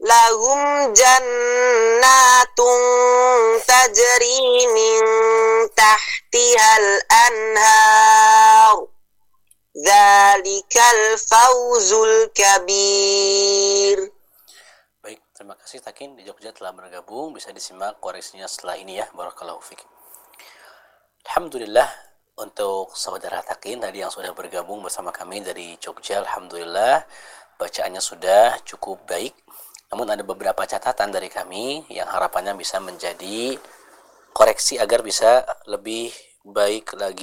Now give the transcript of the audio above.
lahum jannatun tajri min tahtihal anhar dzalikal fawzul kabir. Baik, terima kasih Takin di Jogja telah bergabung. Bisa disimak koreksinya setelah ini ya. Barakallahu fiik. Alhamdulillah untuk saudara Takin tadi yang sudah bergabung bersama kami dari Jogja. Alhamdulillah bacaannya sudah cukup baik. Namun ada beberapa catatan dari kami yang harapannya bisa menjadi koreksi agar bisa lebih baik lagi